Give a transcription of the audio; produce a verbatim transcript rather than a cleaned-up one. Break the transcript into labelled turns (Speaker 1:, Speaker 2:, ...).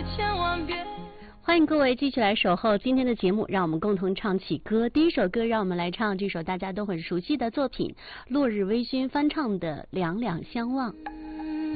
Speaker 1: 千万别。
Speaker 2: 欢迎各位继续来守候今天的节目，让我们共同唱起歌。第一首歌，让我们来唱这首大家都很熟悉的作品，落日微醺翻唱的《两两相望》。